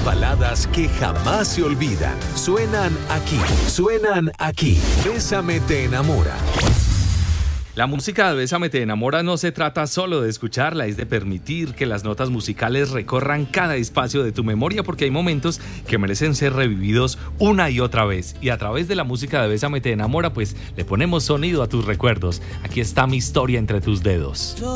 baladas que jamás se olvidan. Suenan aquí. Bésame te enamora. La música de Bésame te enamora no se trata solo de escucharla, es de permitir que las notas musicales recorran cada espacio de tu memoria, porque hay momentos que merecen ser revividos una y otra vez. Y a través de la música de Bésame te enamora, pues le ponemos sonido a tus recuerdos. Aquí está mi historia entre tus dedos.